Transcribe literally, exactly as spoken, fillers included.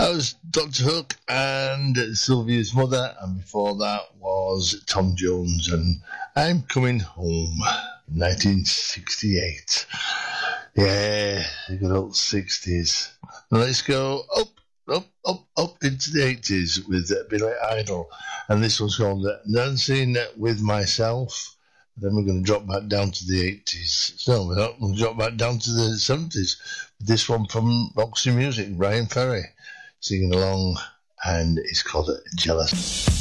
That was Doctor Hook and Sylvia's Mother, and before that was Tom Jones and I'm Coming Home, nineteen sixty-eight. Yeah, the good old sixties. Now let's go up, up, up, up into the eighties with Billy Idol, and this one's called Dancing with Myself. Then we're going to drop back down to the eighties. So we're not going to drop back down to the seventies. This one from Roxy Music, Brian Ferry, singing along, and it's called Jealous.